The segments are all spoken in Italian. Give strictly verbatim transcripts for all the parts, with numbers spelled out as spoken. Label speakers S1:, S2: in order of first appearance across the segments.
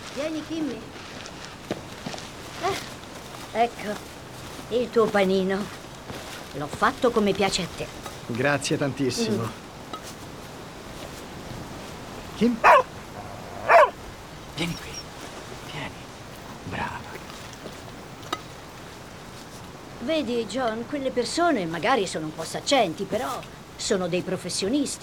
S1: Vieni, Kimmy. Eh, ecco, il tuo panino. L'ho fatto come piace a te.
S2: Grazie tantissimo. Mm. Kim?
S3: Vieni qui. Vieni. Brava.
S1: Vedi, John, quelle persone magari sono un po' saccenti, però sono dei professionisti.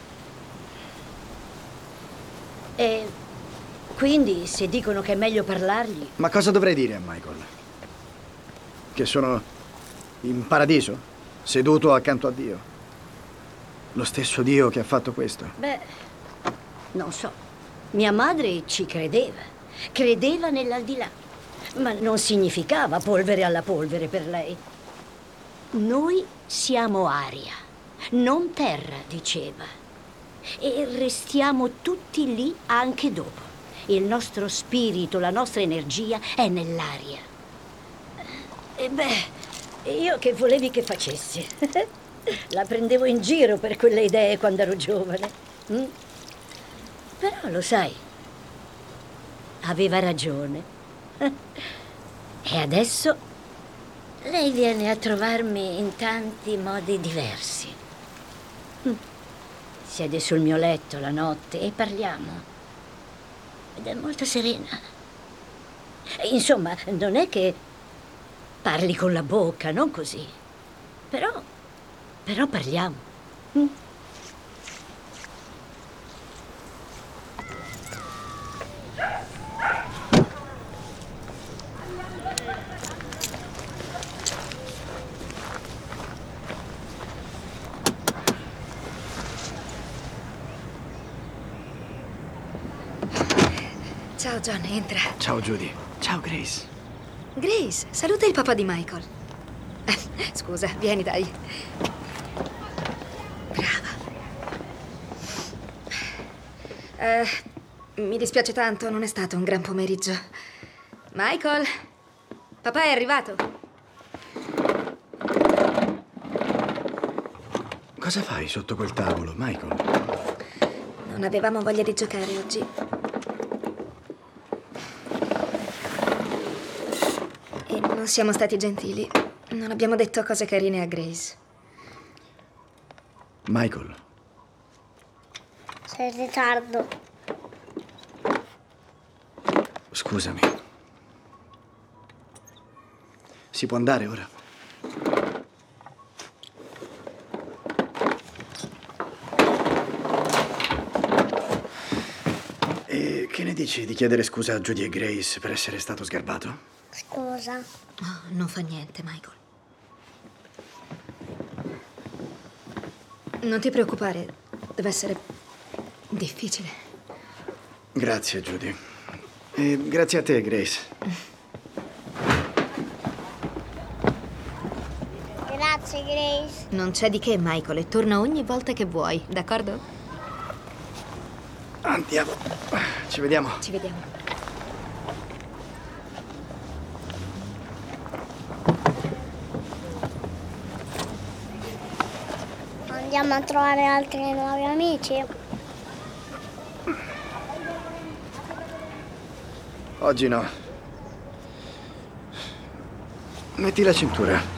S1: E quindi, se dicono che è meglio parlargli...
S2: Ma cosa dovrei dire a Michael? Che sono in paradiso, seduto accanto a Dio? Lo stesso Dio che ha fatto questo?
S1: Beh, non so. Mia madre ci credeva. Credeva nell'aldilà. Ma non significava polvere alla polvere per lei. Noi siamo aria, non terra, diceva. E restiamo tutti lì anche dopo. Il nostro spirito, la nostra energia è nell'aria. E beh, io che volevi che facessi? La prendevo in giro per quelle idee quando ero giovane. Mm? Però lo sai, aveva ragione. E adesso lei viene a trovarmi in tanti modi diversi. Mm. Siede sul mio letto la notte e parliamo. Ed è molto serena. Insomma, non è che parli con la bocca, non così. Però, però parliamo. Mm.
S4: Ciao John, entra.
S2: Ciao Judy.
S3: Ciao Grace.
S4: Grace, saluta il papà di Michael. Eh, scusa, vieni dai. Brava. Eh, mi dispiace tanto, non è stato un gran pomeriggio. Michael, papà è arrivato.
S2: Cosa fai sotto quel tavolo, Michael?
S4: Non avevamo voglia di giocare oggi. E non siamo stati gentili. Non abbiamo detto cose carine a Grace.
S2: Michael.
S5: Sei in ritardo.
S2: Scusami. Si può andare ora? E che ne dici di chiedere scusa a Judy e Grace per essere stato sgarbato?
S5: Scusa.
S4: Oh, non fa niente, Michael. Non ti preoccupare, deve essere difficile.
S2: Grazie, Judy. E grazie a te, Grace.
S5: Grazie, Grace.
S4: Non c'è di che, Michael, e torna ogni volta che vuoi, d'accordo?
S2: Andiamo. Ci vediamo.
S4: Ci vediamo.
S5: Andiamo a trovare altri nuovi amici.
S2: Oggi no. Metti la cintura.